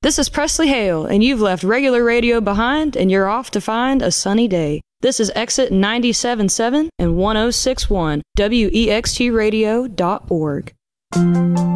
This is Presley Hale, and you've left regular radio behind, and you're off to find a sunny day. This is Exit 97.7 and 106.1, WEXTradio.org.